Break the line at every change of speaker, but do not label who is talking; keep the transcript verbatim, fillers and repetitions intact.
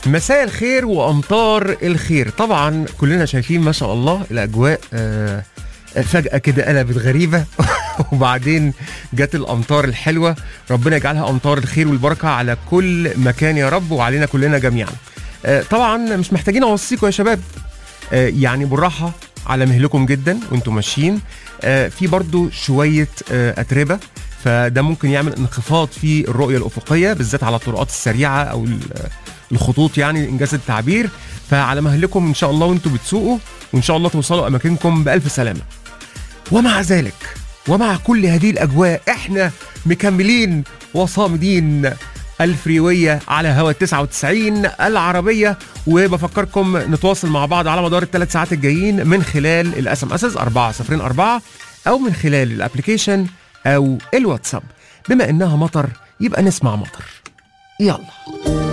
مساء الخير وامطار الخير. طبعا كلنا شايفين ما شاء الله الاجواء آه فجأة كده قلبت غريبة وبعدين جت الامطار الحلوة. ربنا يجعلها امطار الخير والبركة على كل مكان يا رب وعلينا كلنا جميعا. آه طبعا مش محتاجين اوصيكم يا شباب، آه يعني بالراحة على مهلكم جدا وانتم ماشيين. آه في برضو شوية آه اتربة، فده ممكن يعمل انخفاض في الرؤية الأفقية بالذات على الطرقات السريعة أو الخطوط، يعني إنجاز التعبير. فعلى مهلكم إن شاء الله وانتم بتسوقوا، وإن شاء الله توصلوا أماكنكم بألف سلامة. ومع ذلك ومع كل هذه الأجواء إحنا مكملين وصامدين الفريوية على هوا تسعة وتسعين العربية، وبفكركم نتواصل مع بعض على مدار الثلاث ساعات الجايين من خلال الاس ام اس أربعة صفر أربعة أو من خلال الابليكيشن أو الواتساب. بما إنها مطر يبقى نسمع مطر، يلا.